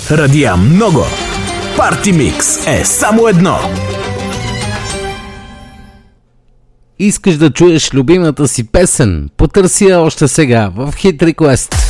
радия много. Парти Микс е само едно. Искаш да чуеш любимата си песен? Потърси я още сега в Hit Request.